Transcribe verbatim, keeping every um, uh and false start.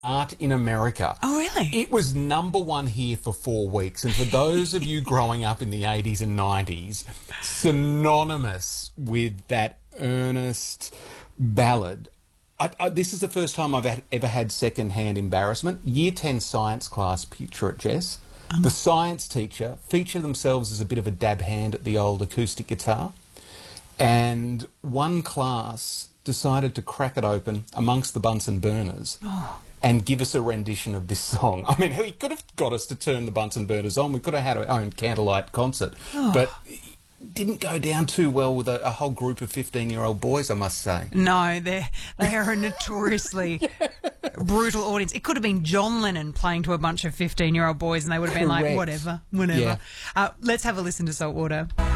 art in America. Oh, really? It was number one here for four weeks. And for those of you growing up in the eighties and nineties, synonymous with that earnest ballad. I, I, this is the first time I've had, ever had second-hand embarrassment. Year ten science class, picture it, Jess. The science teacher featured themselves as a bit of a dab hand at the old acoustic guitar. And one class decided to crack it open amongst the Bunsen burners Oh. and give us a rendition of this song. I mean, he could have got us to turn the Bunsen burners on. We could have had our own candlelight concert. Oh. But it didn't go down too well with a, a whole group of fifteen-year-old boys, I must say. No, they they are a notoriously brutal audience. It could have been John Lennon playing to a bunch of fifteen-year-old boys and they would have been like, Correct. whatever, whatever. Yeah. Uh, let's have a listen to Saltwater.